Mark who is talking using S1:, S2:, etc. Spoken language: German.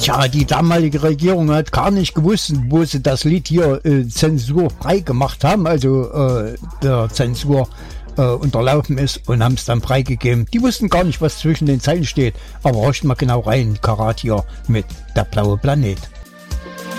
S1: Tja, die damalige Regierung hat gar nicht gewusst, wo sie das Lied hier zensurfrei gemacht haben, also der Zensur unterlaufen ist, und haben es dann freigegeben. Die wussten gar nicht, was zwischen den Zeilen steht, aber horcht mal genau rein, Karat hier mit Der blaue Planet.